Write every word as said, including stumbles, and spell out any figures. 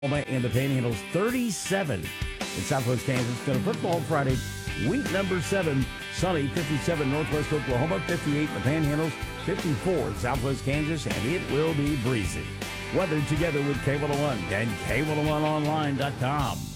And the Panhandles thirty-seven in Southwest Kansas. Go to football Friday, week number seven. Sunny, fifty-seven Northwest Oklahoma, fifty-eight in the Panhandles, fifty-four in Southwest Kansas, and it will be breezy. Weather together with K one oh one and K one oh one online dot com.